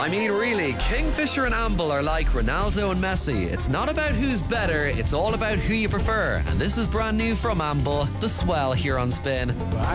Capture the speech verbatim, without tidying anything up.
I mean, really, Kingfisher and Amble are like Ronaldo and Messi. It's not about who's better, it's all about who you prefer. And this is brand new from Amble, The Swell, here on Spin.